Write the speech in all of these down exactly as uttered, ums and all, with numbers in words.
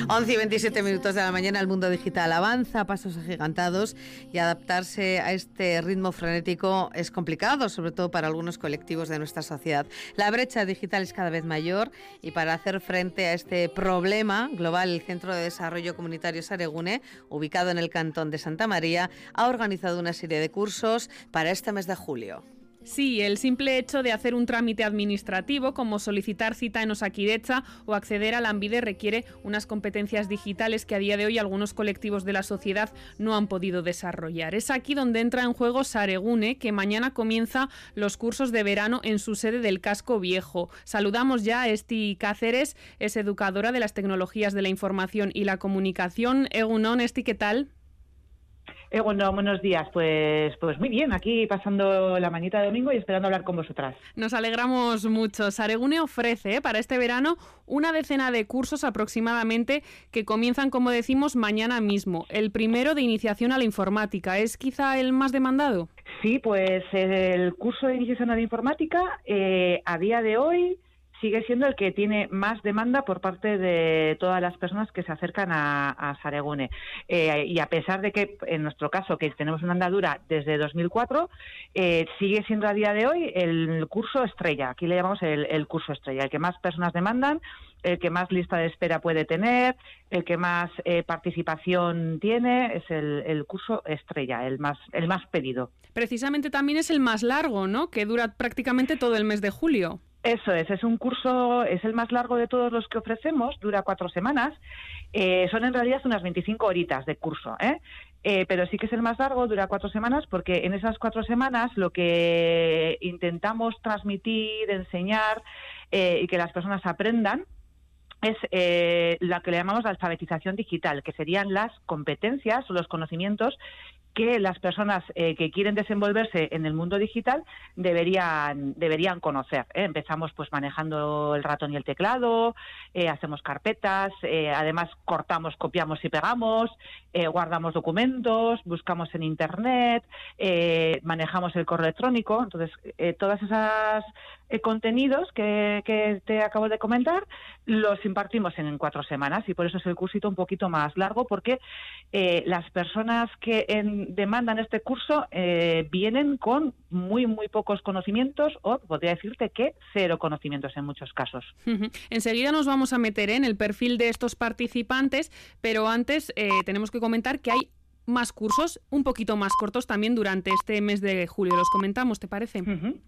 once y veintisiete minutos de la mañana, el mundo digital avanza a pasos agigantados y adaptarse a este ritmo frenético es complicado, sobre todo para algunos colectivos de nuestra sociedad. La brecha digital es cada vez mayor y para hacer frente a este problema global, el Centro de Desarrollo Comunitario Saregune, ubicado en el Cantón de Santa María, ha organizado una serie de cursos para este mes de julio. Sí, el simple hecho de hacer un trámite administrativo como solicitar cita en Osakidetza o acceder a Lanbide requiere unas competencias digitales que a día de hoy algunos colectivos de la sociedad no han podido desarrollar. Es aquí donde entra en juego Saregune, que mañana comienza los cursos de verano en su sede del Casco Viejo. Saludamos ya a Esti Cáceres, es educadora de las tecnologías de la información y la comunicación. Egunon, Esti, ¿qué tal? Eh, bueno, buenos días. Pues, pues muy bien, aquí pasando la mañita de domingo y esperando hablar con vosotras. Nos alegramos mucho. Saregune ofrece ¿eh? para este verano una decena de cursos aproximadamente que comienzan, como decimos, mañana mismo. El primero de iniciación a la informática, ¿es quizá el más demandado? Sí, pues el curso de iniciación a la informática eh, a día de hoy sigue siendo el que tiene más demanda por parte de todas las personas que se acercan a, a Saregune. Eh, y a pesar de que, en nuestro caso, que tenemos una andadura desde dos mil cuatro, eh, sigue siendo a día de hoy el curso estrella. Aquí le llamamos el, el curso estrella, el que más personas demandan, el que más lista de espera puede tener, el que más eh, participación tiene, es el, el curso estrella, el más, el más pedido. Precisamente también es el más largo, ¿no?, que dura prácticamente todo el mes de julio. Eso es, es un curso, es el más largo de todos los que ofrecemos, dura cuatro semanas, eh, son en realidad unas veinticinco horitas de curso, ¿eh? Eh, pero sí que es el más largo, dura cuatro semanas, porque en esas cuatro semanas lo que intentamos transmitir, enseñar eh, y que las personas aprendan es eh, lo que le llamamos la alfabetización digital, que serían las competencias o los conocimientos que las personas eh, que quieren desenvolverse en el mundo digital deberían deberían conocer, ¿eh? Empezamos pues manejando el ratón y el teclado, eh, hacemos carpetas, eh, además cortamos, copiamos y pegamos, eh, guardamos documentos, buscamos en internet, eh, manejamos el correo electrónico. Entonces, eh, todas esas eh, contenidos que, que te acabo de comentar los impartimos en, en cuatro semanas y por eso es el cursito un poquito más largo, porque eh, las personas que en demandan este curso eh, vienen con muy, muy pocos conocimientos o podría decirte que cero conocimientos en muchos casos. Uh-huh. Enseguida nos vamos a meter ¿eh? en el perfil de estos participantes, pero antes eh, tenemos que comentar que hay más cursos un poquito más cortos también durante este mes de julio. ¿Los comentamos, te parece? Uh-huh.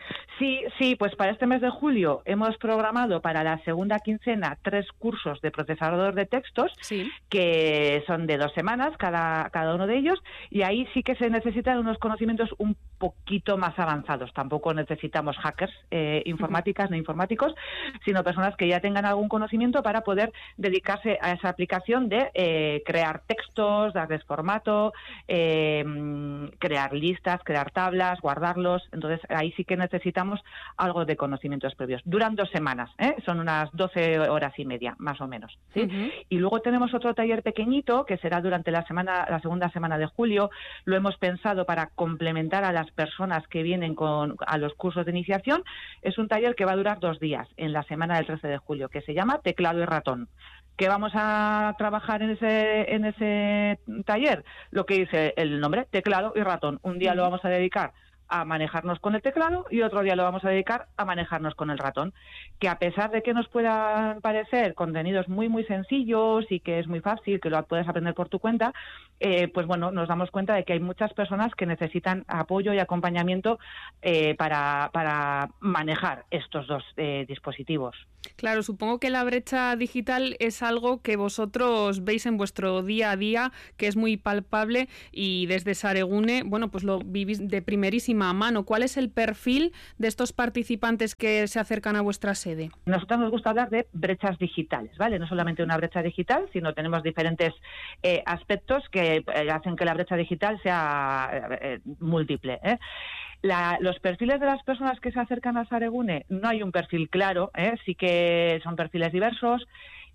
Sí, sí, pues para este mes de julio hemos programado para la segunda quincena tres cursos de procesador de textos, sí, que son de dos semanas cada, cada uno de ellos, y ahí sí que se necesitan unos conocimientos un poquito más avanzados. Tampoco necesitamos hackers eh, informáticas, uh-huh. no informáticos, sino personas que ya tengan algún conocimiento para poder dedicarse a esa aplicación de eh, crear textos, darles formato, eh, crear listas, crear tablas, guardarlos. Entonces ahí sí que necesitamos necesitamos algo de conocimientos previos. Duran dos semanas, ¿eh? Son unas doce horas y media, más o menos, ¿sí? Uh-huh. Y luego tenemos otro taller pequeñito que será durante la semana, la segunda semana de julio. Lo hemos pensado para complementar a las personas que vienen con, a los cursos de iniciación. Es un taller que va a durar dos días, en la semana del trece de julio, que se llama Teclado y Ratón. ¿Qué vamos a trabajar en ese, en ese taller? Lo que dice el nombre, teclado y ratón. Un día uh-huh. lo vamos a dedicar a manejarnos con el teclado y otro día lo vamos a dedicar a manejarnos con el ratón, que a pesar de que nos puedan parecer contenidos muy muy sencillos y que es muy fácil, que lo puedes aprender por tu cuenta, eh, pues bueno, nos damos cuenta de que hay muchas personas que necesitan apoyo y acompañamiento eh, para, para manejar estos dos eh, dispositivos. Claro, supongo que la brecha digital es algo que vosotros veis en vuestro día a día, que es muy palpable, y desde Saregune, bueno, pues lo vivís de primerísima mano. ¿Cuál es el perfil de estos participantes que se acercan a vuestra sede? Nosotros nos gusta hablar de brechas digitales, ¿vale? No solamente una brecha digital, sino tenemos diferentes eh, aspectos que eh, hacen que la brecha digital sea eh, múltiple, ¿eh? La, los perfiles de las personas que se acercan a Saregune, no hay un perfil claro, ¿eh? Sí que son perfiles diversos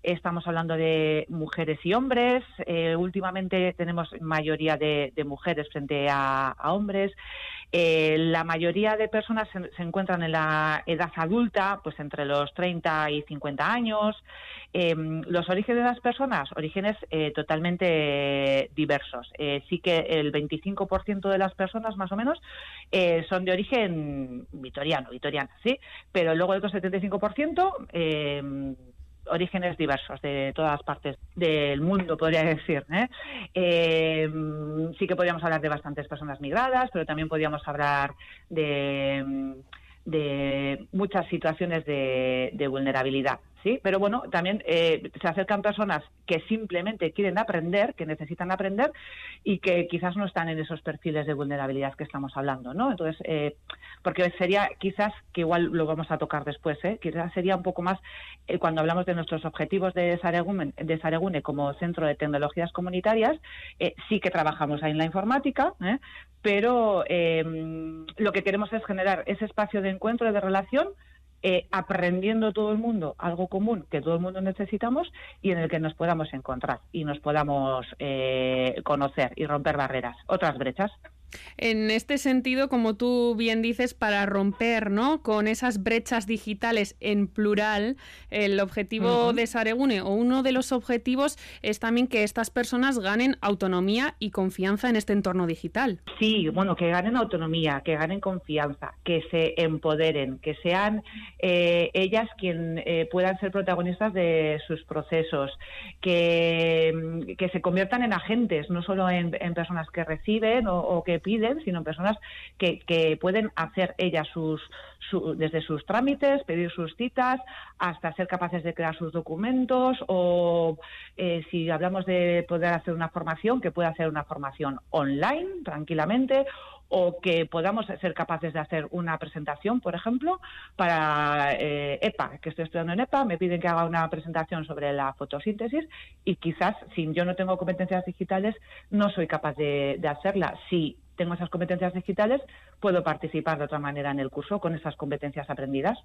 estamos hablando de mujeres y hombres. Eh, últimamente tenemos mayoría de, de mujeres frente a, a hombres. Eh, la mayoría de personas se, se encuentran en la edad adulta, pues entre los treinta y cincuenta años. Eh, los orígenes de las personas, orígenes eh, totalmente diversos. Eh, sí que el veinticinco por ciento de las personas, más o menos, eh, son de origen vitoriano, vitoriana, sí, pero luego el otro setenta y cinco por ciento... Eh, orígenes diversos de todas partes del mundo, podría decir. ¿eh? Eh, sí que podríamos hablar de bastantes personas migradas, pero también podríamos hablar de, de muchas situaciones de, de vulnerabilidad. Sí, pero bueno, también eh, se acercan personas que simplemente quieren aprender, que necesitan aprender y que quizás no están en esos perfiles de vulnerabilidad que estamos hablando, ¿no? Entonces, eh, porque sería quizás, que igual lo vamos a tocar después, ¿eh? quizás sería un poco más, eh, cuando hablamos de nuestros objetivos de Saregune, de Saregune como Centro de Tecnologías Comunitarias, eh, sí que trabajamos ahí en la informática, ¿eh? pero eh, lo que queremos es generar ese espacio de encuentro y de relación, Eh, aprendiendo todo el mundo algo común que todo el mundo necesitamos y en el que nos podamos encontrar y nos podamos eh, conocer y romper barreras, otras brechas. En este sentido, como tú bien dices, para romper, ¿no?, con esas brechas digitales en plural, el objetivo uh-huh. de Saregune, o uno de los objetivos, es también que estas personas ganen autonomía y confianza en este entorno digital. Sí, bueno, que ganen autonomía, que ganen confianza, que se empoderen, que sean eh, ellas quien eh, puedan ser protagonistas de sus procesos, que, que se conviertan en agentes, no solo en, en personas que reciben o, o que piden, sino personas que, que pueden hacer ellas sus, su, desde sus trámites, pedir sus citas, hasta ser capaces de crear sus documentos o eh, si hablamos de poder hacer una formación, que pueda hacer una formación online tranquilamente, o que podamos ser capaces de hacer una presentación, por ejemplo, para eh, E P A, que estoy estudiando en E P A, me piden que haga una presentación sobre la fotosíntesis y quizás, si yo no tengo competencias digitales, no soy capaz de, de hacerla. Si tengo esas competencias digitales, puedo participar de otra manera en el curso con esas competencias aprendidas.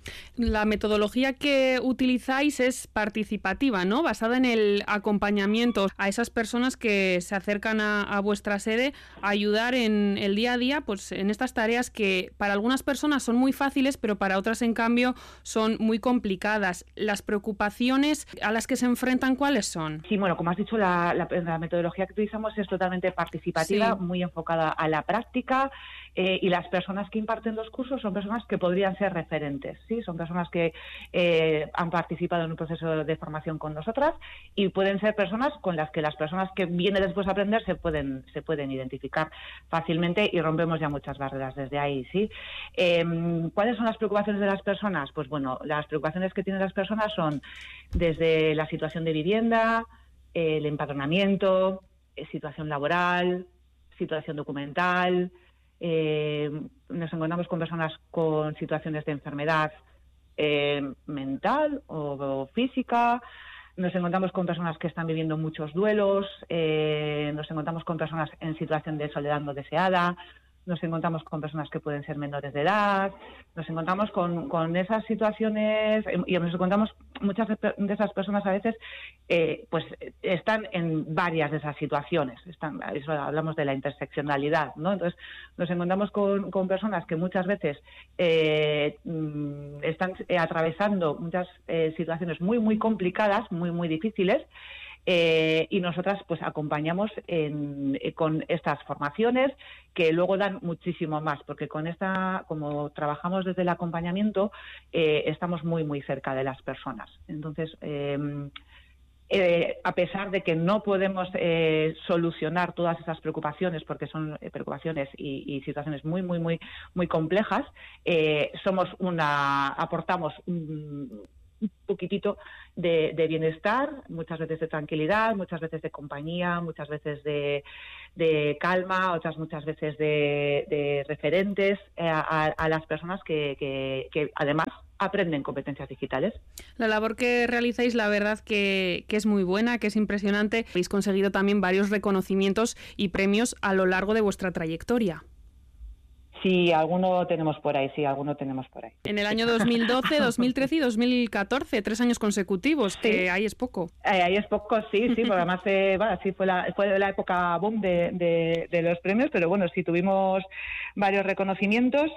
La metodología que utilizáis es participativa, ¿no?, basada en el acompañamiento a esas personas que se acercan a, a vuestra sede, a ayudar en el día a día, pues en estas tareas que para algunas personas son muy fáciles, pero para otras, en cambio, son muy complicadas. Las preocupaciones a las que se enfrentan, ¿cuáles son? Sí, bueno, como has dicho, la, la, la metodología que utilizamos es totalmente participativa, sí, muy enfocada a la práctica, eh, y las personas que imparten los cursos son personas que podrían ser referentes, ¿sí? Son personas que eh, han participado en un proceso de formación con nosotras y pueden ser personas con las que las personas que vienen después a aprender se pueden se pueden identificar fácilmente y rompemos ya muchas barreras desde ahí, ¿sí? Eh, ¿Cuáles son las preocupaciones de las personas? Pues bueno, las preocupaciones que tienen las personas son desde la situación de vivienda, eh, el empadronamiento, eh, situación laboral, situación documental. Eh, nos encontramos con personas con situaciones de enfermedad eh, mental o, o física, nos encontramos con personas que están viviendo muchos duelos, eh, nos encontramos con personas en situación de soledad no deseada, nos encontramos con personas que pueden ser menores de edad, nos encontramos con, con esas situaciones y nos encontramos muchas de esas personas a veces eh, pues están en varias de esas situaciones, están, eso hablamos de la interseccionalidad, ¿no? Entonces nos encontramos con, con personas que muchas veces eh, están eh, atravesando muchas eh, situaciones muy muy complicadas, muy muy difíciles. Eh, y nosotras pues acompañamos en, eh, con estas formaciones que luego dan muchísimo más, porque con esta, como trabajamos desde el acompañamiento, eh, estamos muy muy cerca de las personas. Entonces, eh, eh, a pesar de que no podemos eh, solucionar todas esas preocupaciones, porque son eh, preocupaciones y, y situaciones muy muy muy muy complejas, eh, somos una, aportamos un un poquitito de, de bienestar, muchas veces de tranquilidad, muchas veces de compañía, muchas veces de, de calma, otras muchas veces de, de referentes eh, a, a las personas que, que, que además aprenden competencias digitales. La labor que realizáis, la verdad que, que es muy buena, que es impresionante. Habéis conseguido también varios reconocimientos y premios a lo largo de vuestra trayectoria. Sí, alguno tenemos por ahí, sí, alguno tenemos por ahí. En el año dos mil doce, dos mil trece y dos mil catorce, tres años consecutivos, que sí. Ahí es poco. Eh, ahí es poco, sí, sí, porque además eh, bueno, sí fue la, fue la época boom de, de, de los premios, pero bueno, sí tuvimos varios reconocimientos.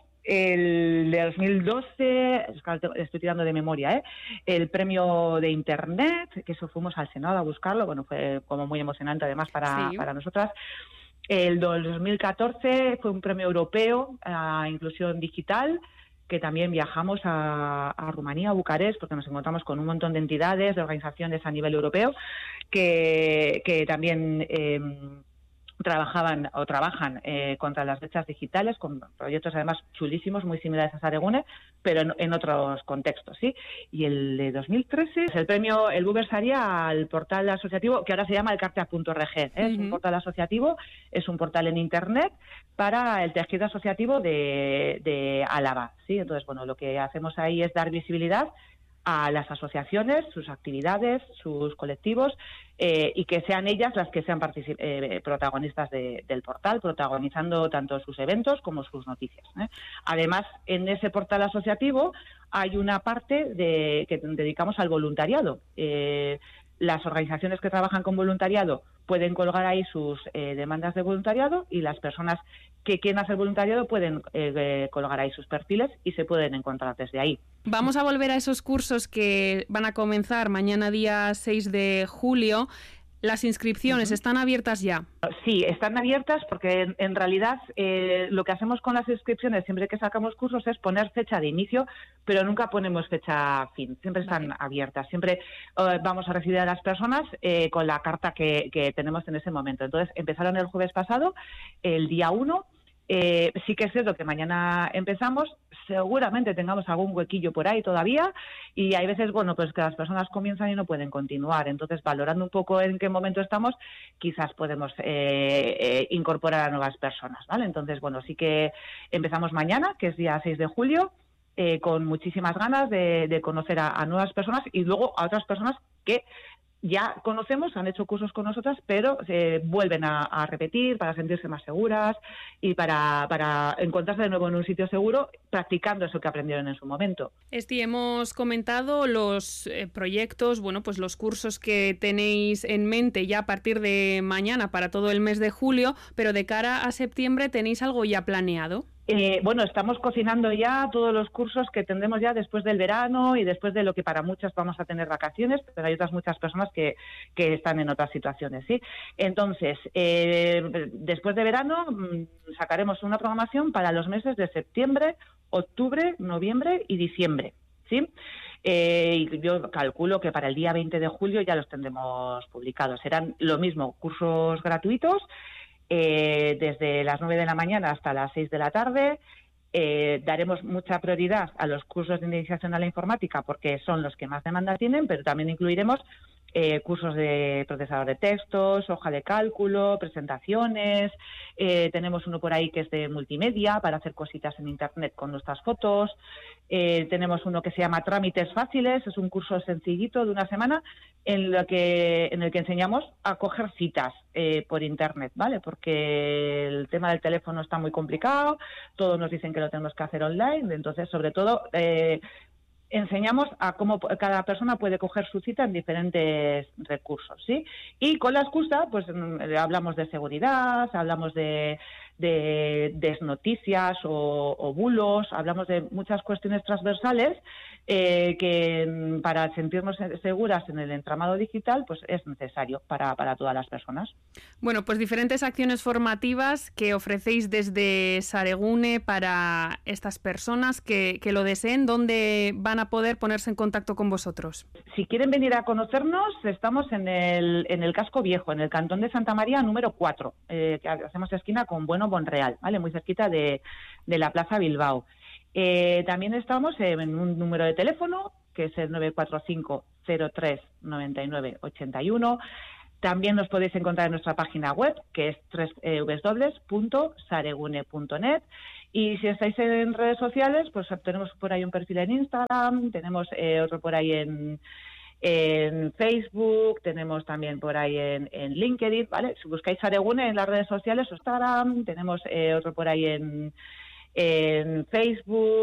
El de dos mil doce, estoy tirando de memoria, ¿eh? El premio de Internet, que eso fuimos al Senado a buscarlo, bueno, fue como muy emocionante además para, sí. para nosotras. El dos mil catorce fue un premio europeo a inclusión digital, que también viajamos a, a Rumanía, a Bucarest, porque nos encontramos con un montón de entidades, de organizaciones a nivel europeo, que, que también eh, trabajaban o trabajan eh, contra las brechas digitales, con proyectos además chulísimos, muy similares a Saregune, pero en, en otros contextos, ¿sí? Y el de dos mil trece, el premio, el Bubersaria al portal asociativo, que ahora se llama el Cartea punto org, ¿eh? Uh-huh. Es un portal asociativo, es un portal en Internet para el tejido asociativo de, de Álava, ¿sí? Entonces, bueno, lo que hacemos ahí es dar visibilidad a las asociaciones, sus actividades, sus colectivos, eh, y que sean ellas las que sean particip- eh, protagonistas de, del portal, protagonizando tanto sus eventos como sus noticias, ¿eh? Además, en ese portal asociativo hay una parte de, que dedicamos al voluntariado. Eh, las organizaciones que trabajan con voluntariado pueden colgar ahí sus eh, demandas de voluntariado, y las personas que quieren hacer voluntariado pueden eh, eh, colgar ahí sus perfiles y se pueden encontrar desde ahí. Vamos a volver a esos cursos que van a comenzar mañana día seis de julio. ¿Las inscripciones uh-huh. están abiertas ya? Sí, están abiertas porque en, en realidad eh, lo que hacemos con las inscripciones siempre que sacamos cursos es poner fecha de inicio, pero nunca ponemos fecha fin, siempre están vale. abiertas. Siempre eh, vamos a recibir a las personas eh, con la carta que, que tenemos en ese momento. Entonces, empezaron el jueves pasado, el día uno. Eh, sí que es cierto que mañana empezamos, seguramente tengamos algún huequillo por ahí todavía, y hay veces, bueno, pues que las personas comienzan y no pueden continuar. Entonces, valorando un poco en qué momento estamos, quizás podemos eh, eh, incorporar a nuevas personas, ¿vale? Entonces, bueno, sí que empezamos mañana, que es día seis de julio, eh, con muchísimas ganas de, de conocer a, a nuevas personas y luego a otras personas que ya conocemos, han hecho cursos con nosotras, pero eh, vuelven a, a repetir para sentirse más seguras y para, para encontrarse de nuevo en un sitio seguro, practicando eso que aprendieron en su momento. Esti, hemos comentado los eh, proyectos, bueno, pues los cursos que tenéis en mente ya a partir de mañana para todo el mes de julio, pero de cara a septiembre, ¿tenéis algo ya planeado? Eh, bueno, estamos cocinando ya todos los cursos que tendremos ya después del verano y después de lo que para muchas vamos a tener vacaciones, pero hay otras muchas personas que, que están en otras situaciones, ¿sí? Entonces, eh, después de verano sacaremos una programación para los meses de septiembre, octubre, noviembre y diciembre, ¿sí? Eh, y yo calculo que para el día veinte de julio ya los tendremos publicados. Serán lo mismo, cursos gratuitos, Eh, desde las nueve de la mañana hasta las seis de la tarde. Eh, daremos mucha prioridad a los cursos de iniciación a la informática porque son los que más demanda tienen, pero también incluiremos eh, cursos de procesador de textos, hoja de cálculo, presentaciones. Eh, tenemos uno por ahí que es de multimedia para hacer cositas en Internet con nuestras fotos. Eh, tenemos uno que se llama Trámites Fáciles, es un curso sencillito de una semana en, lo que, en el que enseñamos a coger citas eh, por Internet, ¿vale? Porque el tema del teléfono está muy complicado, todos nos dicen que lo tenemos que hacer online, entonces, sobre todo, eh, enseñamos a cómo cada persona puede coger su cita en diferentes recursos, ¿sí? Y con la excusa, pues hablamos de seguridad, hablamos de, de desnoticias o, o bulos, hablamos de muchas cuestiones transversales eh, que para sentirnos seguras en el entramado digital, pues es necesario para, para todas las personas. Bueno, pues diferentes acciones formativas que ofrecéis desde Saregune para estas personas que, que lo deseen. ¿Dónde van a poder ponerse en contacto con vosotros? Si quieren venir a conocernos, estamos en el, en el Casco Viejo, en el Cantón de Santa María número cuatro, eh, que hacemos esquina con Bueno Bonreal, ¿vale? Muy cerquita de, de la Plaza Bilbao. Eh, también estamos en un número de teléfono, que es el nueve cuatro cinco, cero tres, nueve nueve, ocho uno. También nos podéis encontrar en nuestra página web, que es doble u doble u doble u punto saregune punto net. Y si estáis en redes sociales, pues tenemos por ahí un perfil en Instagram, tenemos eh, otro por ahí en, en Facebook, tenemos también por ahí en, en LinkedIn, ¿vale? Si buscáis Saregune en las redes sociales o Instagram, tenemos eh, otro por ahí en, en Facebook,